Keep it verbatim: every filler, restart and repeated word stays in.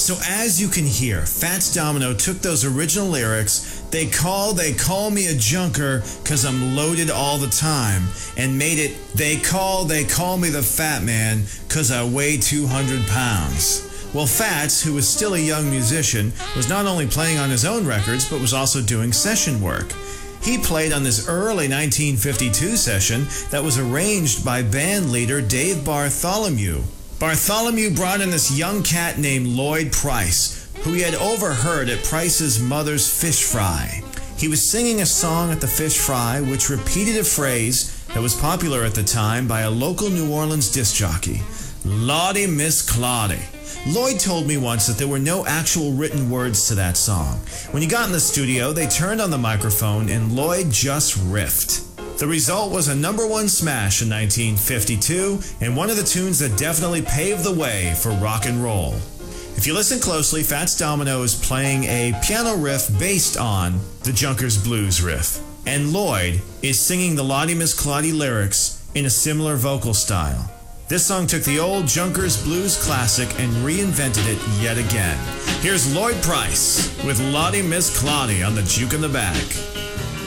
So as you can hear, Fats Domino took those original lyrics, "They call, they call me a junker, cause I'm loaded all the time," and made it, "They call, they call me the fat man, cause I weigh two hundred pounds. Well, Fats, who was still a young musician, was not only playing on his own records, but was also doing session work. He played on this early nineteen fifty-two session that was arranged by band leader Dave Bartholomew. Bartholomew brought in this young cat named Lloyd Price, who he had overheard at Price's mother's fish fry. He was singing a song at the fish fry which repeated a phrase that was popular at the time by a local New Orleans disc jockey, "Lawdy, Miss Claudy." Lloyd told me once that there were no actual written words to that song. When he got in the studio, they turned on the microphone and Lloyd just riffed. The result was a number one smash in nineteen fifty-two, and one of the tunes that definitely paved the way for rock and roll. If you listen closely, Fats Domino is playing a piano riff based on the Junkers Blues riff, and Lloyd is singing the Lawdy Miss Claudy lyrics in a similar vocal style. This song took the old Junkers Blues classic and reinvented it yet again. Here's Lloyd Price with Lawdy Miss Claudy on the Juke in the Back.